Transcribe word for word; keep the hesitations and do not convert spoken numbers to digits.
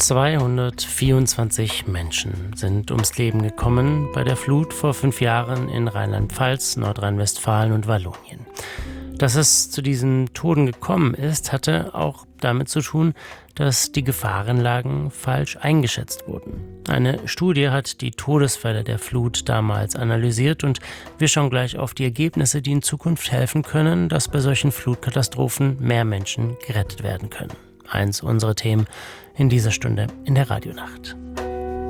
zweihundertvierundzwanzig Menschen sind ums Leben gekommen bei der Flut vor fünf Jahren in Rheinland-Pfalz, Nordrhein-Westfalen und Wallonien. Dass es zu diesen Toten gekommen ist, hatte auch damit zu tun, dass die Gefahrenlagen falsch eingeschätzt wurden. Eine Studie hat die Todesfälle der Flut damals analysiert und wir schauen gleich auf die Ergebnisse, die in Zukunft helfen können, dass bei solchen Flutkatastrophen mehr Menschen gerettet werden können. Eins unserer Themen in dieser Stunde in der Radionacht.